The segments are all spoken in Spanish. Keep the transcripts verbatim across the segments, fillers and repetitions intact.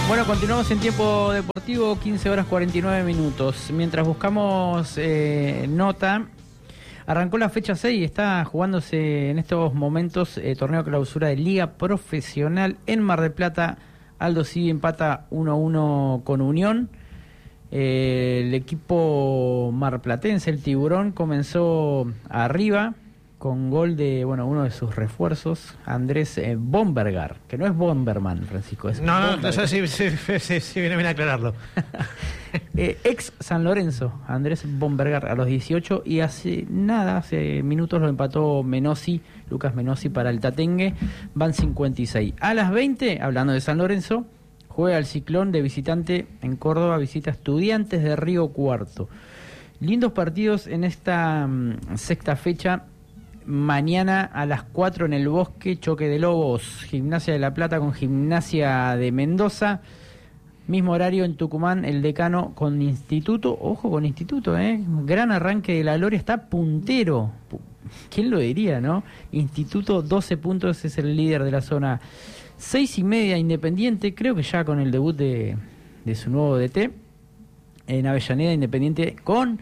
Bueno, continuamos en tiempo deportivo, quince horas cuarenta y nueve minutos. Mientras buscamos eh, nota, arrancó la fecha seis y está jugándose en estos momentos eh, torneo clausura de Liga Profesional en Mar del Plata. Aldo Civi empata uno a uno con Unión. Eh, el equipo marplatense, el Tiburón, comenzó arriba con gol de, bueno, uno de sus refuerzos, Andrés eh, Bombergar, que no es Bomberman, Francisco. Es no, no, eso sí, sí, sí, sí, viene bien a aclararlo. eh, ex San Lorenzo, Andrés Bombergar, a los dieciocho, y hace nada, hace minutos lo empató Menossi, Lucas Menossi para el Tatengue, van cincuenta y seis. A las veinte, hablando de San Lorenzo, juega el Ciclón de visitante en Córdoba, visita Estudiantes de Río Cuarto. Lindos partidos en esta um, sexta fecha. Mañana a las cuatro en el Bosque, choque de Lobos, Gimnasia de La Plata con Gimnasia de Mendoza. Mismo horario en Tucumán, el Decano con Instituto. Ojo con Instituto, ¿eh? Gran arranque de la Gloria, está puntero. ¿Quién lo diría, no? Instituto, doce puntos, es el líder de la zona. Seis y media Independiente, creo que ya con el debut de, de su nuevo D T. En Avellaneda, Independiente con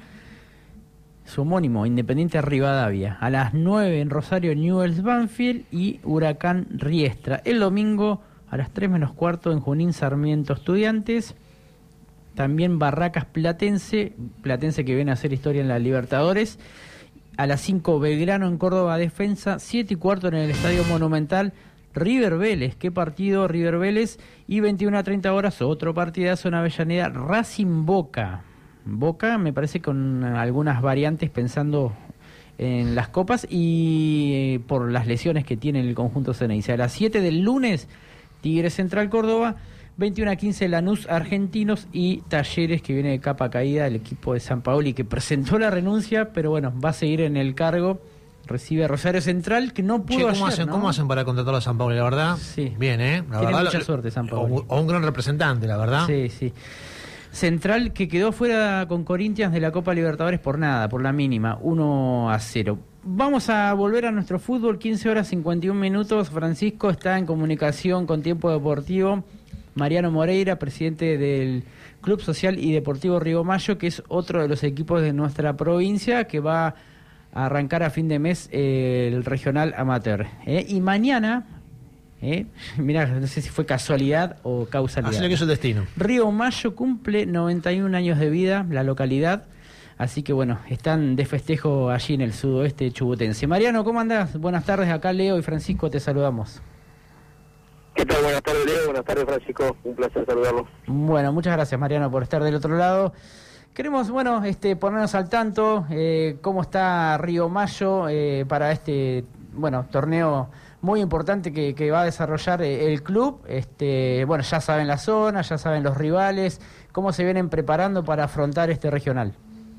su homónimo, Independiente Rivadavia. A las nueve en Rosario, Newell's Banfield y Huracán Riestra. El domingo a las tres menos cuarto en Junín, Sarmiento Estudiantes. También Barracas Platense, Platense que viene a hacer historia en la Libertadores. A las cinco Belgrano en Córdoba Defensa. siete y cuarto en el Estadio Monumental, River Vélez. ¿Qué partido? River Vélez. Y veintiuna a treinta horas, otro partidazo en Avellaneda, Racing Boca. Boca, me parece con algunas variantes pensando en las copas y eh, por las lesiones que tiene el conjunto Ceneice. A las siete del lunes, Tigre Central Córdoba, veintiuna a quince Lanús Argentinos y Talleres, que viene de capa caída, el equipo de San Paoli que presentó la renuncia, pero bueno, va a seguir en el cargo. Recibe a Rosario Central, que no pudo che, ¿cómo ayer, hacen, ¿no? ¿Cómo hacen para contratar a San Paoli, la verdad? Sí. Bien, ¿eh? La Tiene verdad, mucha lo, suerte San Paoli. O, o un gran representante, la verdad. Sí, sí. Central que quedó fuera con Corinthians de la Copa Libertadores por nada, por la mínima, uno a cero. Vamos a volver a nuestro fútbol, quince horas cincuenta y un minutos. Francisco está en comunicación con Tiempo Deportivo. Mariano Moreira, presidente del Club Social y Deportivo Río Mayo, que es otro de los equipos de nuestra provincia que va a arrancar a fin de mes eh, el regional amateur. ¿eh? Y mañana... ¿Eh? Mirá, no sé si fue casualidad o causalidad. Así lo que es el destino. Río Mayo cumple noventa y un años de vida, la localidad, así que bueno, están de festejo allí en el sudoeste chubutense. Mariano, ¿cómo andás? Buenas tardes, acá Leo y Francisco te saludamos. ¿Qué tal? Buenas tardes, Leo. Buenas tardes, Francisco. Un placer saludarlos. Bueno, muchas gracias, Mariano, por estar del otro lado. Queremos, bueno, este, ponernos al tanto, eh, cómo está Río Mayo eh, para este, bueno, torneo muy importante que, que va a desarrollar eh, el club. Este, bueno, ya saben la zona, ya saben los rivales, cómo se vienen preparando para afrontar este regional.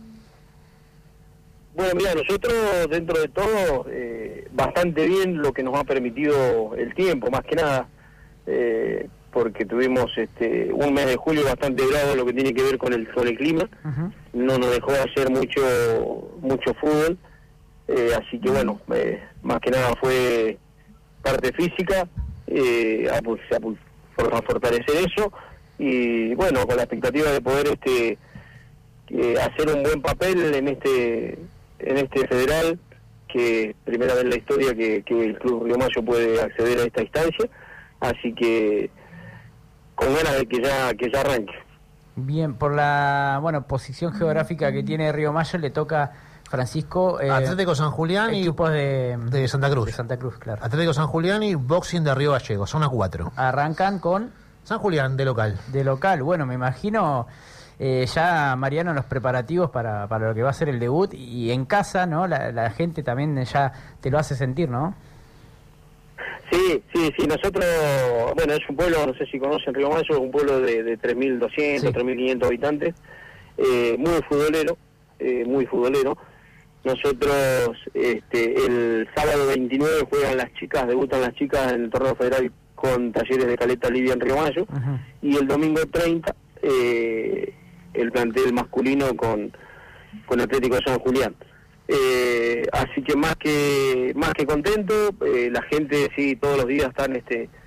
Bueno, mira, nosotros dentro de todo, eh, bastante bien lo que nos ha permitido el tiempo, más que nada, eh, porque tuvimos este un mes de julio bastante bravo, lo que tiene que ver con el con el clima. Uh-huh. No nos dejó hacer mucho mucho fútbol, eh, así que bueno, eh, más que nada fue parte física, eh, a, pues, a, a fortalecer eso, y bueno, con la expectativa de poder este eh, hacer un buen papel en este en este federal, que es primera vez en la historia que, que el Club Río Mayo puede acceder a esta instancia, así que con ganas de que ya que ya arranque. Bien, por la bueno posición geográfica que tiene Río Mayo, le toca, Francisco, eh, Atlético San Julián y equipos de, de Santa Cruz. De Santa Cruz, claro. Atlético San Julián y Boxing de Río Gallegos, son a cuatro. Arrancan con San Julián de local. De local, bueno, me imagino eh, ya, Mariano, los preparativos para, para lo que va a ser el debut, y en casa, ¿no? La, la gente también ya te lo hace sentir, ¿no? Sí, sí, sí, nosotros, bueno, es un pueblo, no sé si conocen Río Mayo, es un pueblo de, de tres mil doscientos, sí. tres mil quinientos habitantes, eh, muy futbolero, eh, muy futbolero. Nosotros, este, el sábado veintinueve juegan las chicas, debutan las chicas en el torneo federal con Talleres de Caleta Olivia en Río Mayo, uh-huh. Y el domingo treinta, eh, el plantel masculino con, con Atlético de San Julián. Eh, así que más que más que contento, eh, la gente sí todos los días están este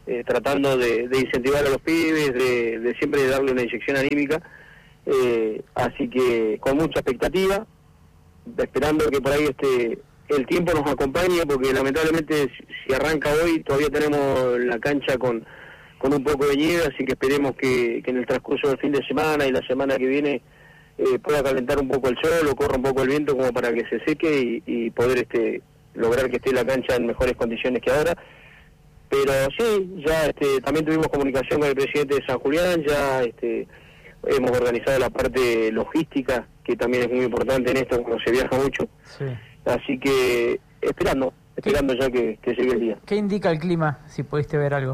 eh, tratando de, de incentivar a los pibes, de, de siempre darle una inyección anímica, eh, así que con mucha expectativa, esperando que por ahí este el tiempo nos acompañe, porque lamentablemente si, si arranca hoy todavía tenemos la cancha con, con un poco de nieve, así que esperemos que, que en el transcurso del fin de semana y la semana que viene eh, pueda calentar un poco el sol o corra un poco el viento como para que se seque y, y poder este lograr que esté la cancha en mejores condiciones que ahora. Pero sí, ya este, también tuvimos comunicación con el presidente de San Julián, ya este, hemos organizado la parte logística, que también es muy importante en esto cuando se viaja mucho. Sí. Así que esperando, esperando ya que, que llegue el día. ¿Qué indica el clima, si pudiste ver algo?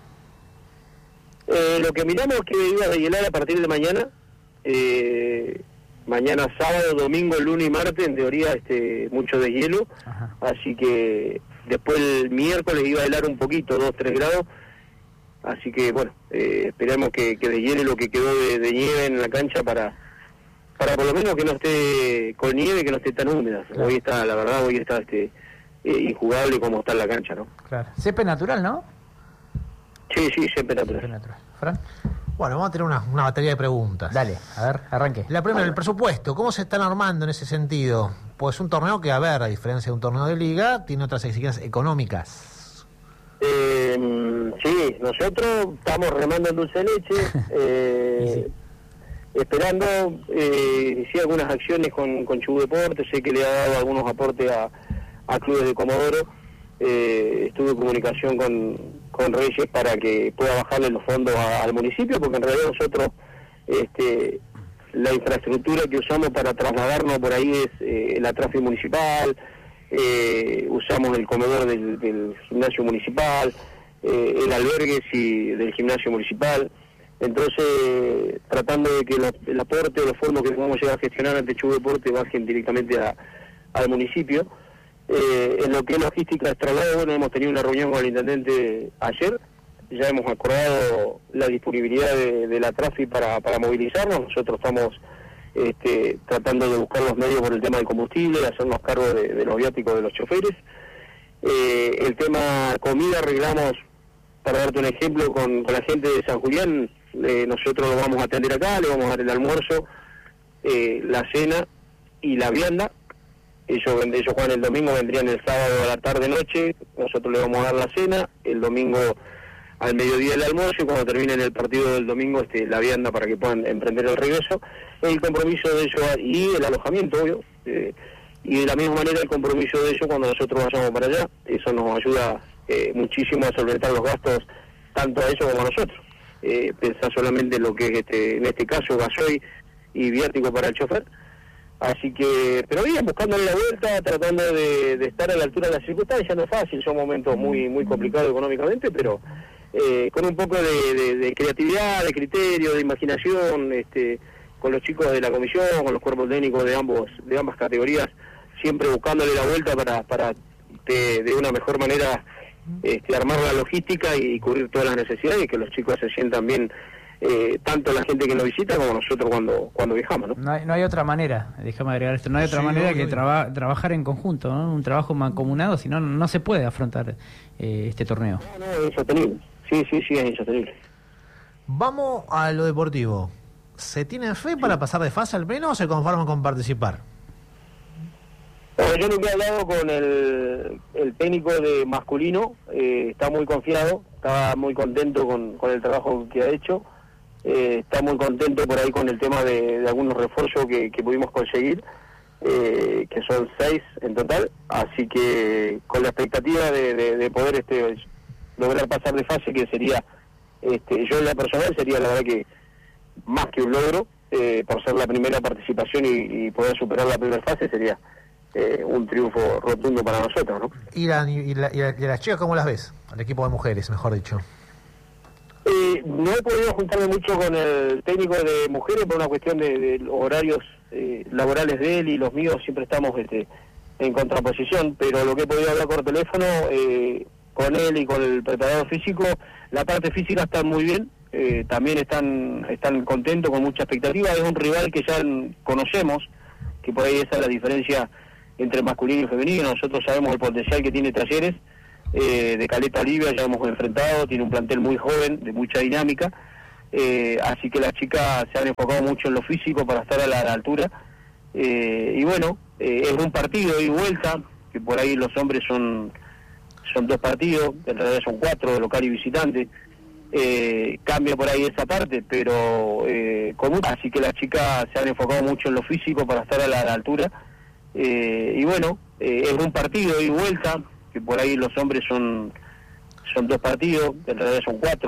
Eh, lo que miramos es que iba a deshielar a partir de mañana, eh, mañana sábado, domingo, lunes y martes, en teoría este mucho deshielo, Ajá. Así que después el miércoles iba a helar un poquito, dos, tres grados, así que bueno, eh, esperemos que, que deshiele lo que quedó de, de nieve en la cancha para para por lo menos que no esté con nieve, que no esté tan húmeda. Claro. Hoy está, la verdad, hoy está este eh, injugable como está en la cancha, ¿no? Claro. Césped natural, ¿no? Sí, sí, césped natural. Césped natural. ¿Fran? Bueno, vamos a tener una, una batería de preguntas. Dale, a ver, arranque. La primera, el presupuesto, ¿cómo se están armando en ese sentido? Pues un torneo que, a ver, a diferencia de un torneo de liga, tiene otras exigencias económicas. Eh, sí, nosotros estamos remando en dulce de leche, eh, esperando, eh, sí, algunas acciones con, con Chubut Deportes, sé que le ha dado algunos aportes a, a clubes de Comodoro, eh, estuve en comunicación con, con Reyes para que pueda bajarle los fondos a, al municipio, porque en realidad nosotros, este, la infraestructura que usamos para trasladarnos por ahí es eh, la tráfico municipal, eh, usamos el comedor del, del gimnasio municipal, eh, el albergue sí, del gimnasio municipal. Entonces, tratando de que lo, el aporte o los fondos que podamos llegar a gestionar ante Chubut Deporte bajen directamente a, al municipio. Eh, en lo que es logística de traslado, bueno, hemos tenido una reunión con el intendente ayer, ya hemos acordado la disponibilidad de, de la Trafi para, para movilizarnos. Nosotros estamos este, tratando de buscar los medios por el tema del combustible, de hacernos cargo de, de los viáticos de los choferes. Eh, el tema comida arreglamos, para darte un ejemplo, con, con la gente de San Julián. Eh, nosotros lo vamos a atender acá, le vamos a dar el almuerzo, eh, la cena y la vianda. Ellos, ellos juegan el domingo, vendrían el sábado a la tarde-noche, nosotros le vamos a dar la cena, el domingo al mediodía el almuerzo, y cuando terminen el partido del domingo este, la vianda para que puedan emprender el regreso. El compromiso de ellos y el alojamiento, obvio, eh, y de la misma manera el compromiso de ellos cuando nosotros vayamos para allá. Eso nos ayuda eh, muchísimo a solventar los gastos, tanto a ellos como a nosotros. Eh, pensar solamente en lo que es, este, en este caso, gasoil y viático para el chofer. Así que, pero bien, buscándole la vuelta, tratando de, de estar a la altura de las circunstancias. No es fácil, son momentos muy muy complicados económicamente, pero eh, con un poco de, de, de creatividad, de criterio, de imaginación, este, con los chicos de la comisión, con los cuerpos técnicos de ambos de ambas categorías, siempre buscándole la vuelta para, para de, de una mejor manera este, armar la logística y cubrir todas las necesidades y que los chicos se sientan bien. Eh, tanto la gente que nos visita como nosotros cuando cuando viajamos, ¿no? No hay, no hay otra manera, déjame agregar esto, no hay otra Sí, manera no, que no. traba, trabajar en conjunto, ¿no? Un trabajo mancomunado, si no, no se puede afrontar eh, este torneo. No, no, es insostenible. Sí, sí, sí, es insostenible. Vamos a lo deportivo. ¿Se tiene fe para pasar de fase al menos o se conforman con participar? Bueno, yo nunca he hablado con el, el técnico de masculino, eh, está muy confiado, está muy contento con, con el trabajo que ha hecho. Eh, está muy contento por ahí con el tema de, de algunos refuerzos que, que pudimos conseguir, eh, que son seis en total, así que con la expectativa de, de, de poder este lograr pasar de fase, que sería, este, yo en la personal sería la verdad que más que un logro, eh, por ser la primera participación y, y poder superar la primera fase sería eh, un triunfo rotundo para nosotros, ¿no? ¿Y, la, y, la, y, la, y las chicas cómo las ves? Al equipo de mujeres, mejor dicho. Eh, no he podido juntarme mucho con el técnico de mujeres por una cuestión de, de los horarios eh, laborales de él y los míos, siempre estamos este, en contraposición, pero lo que he podido hablar por teléfono eh, con él y con el preparador físico, la parte física está muy bien, eh, también están están contentos, con mucha expectativa. Es un rival que ya conocemos, que por ahí esa es la diferencia entre masculino y femenino. Nosotros sabemos el potencial que tiene Talleres, eh, de Caleta Olivia, ya hemos enfrentado, tiene un plantel muy joven, de mucha dinámica, eh, así que las chicas se han enfocado mucho en lo físico para estar a la, a la altura, eh, y bueno, eh, es un partido y vuelta, que por ahí los hombres son, son dos partidos, en realidad son cuatro, de local y visitante, eh, cambia por ahí esa parte, pero eh, común, así que las chicas se han enfocado mucho en lo físico para estar a la, a la altura, eh, y bueno, eh, es un partido y vuelta, que por ahí los hombres son, son dos partidos, en realidad son cuatro.